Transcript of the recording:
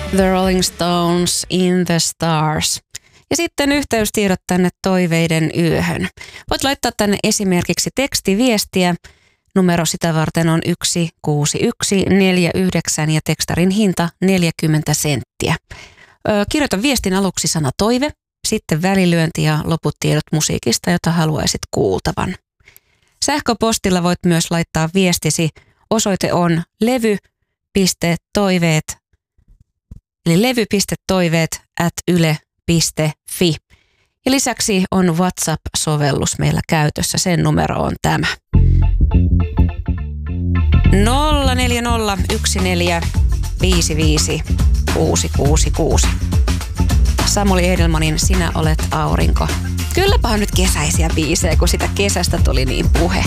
The Rolling Stones, In the Stars. Ja sitten yhteystiedot tänne toiveiden yöhön. Voit laittaa tänne esimerkiksi tekstiviestiä. Numero sitä varten on 16149 ja tekstarin hinta 40 senttiä. Kirjoita viestin aluksi sana toive, sitten välilyönti ja loput tiedot musiikista, jota haluaisit kuultavan. Sähköpostilla voit myös laittaa viestisi. Osoite on levy.toiveet, eli levy.toiveet@yle.fi. Ja lisäksi on WhatsApp-sovellus meillä käytössä. Sen numero on tämä. 0401455666. Samuli Edelmanin Sinä olet aurinko. Kylläpähän nyt kesäisiä biisejä, kun sitä kesästä tuli niin puhe.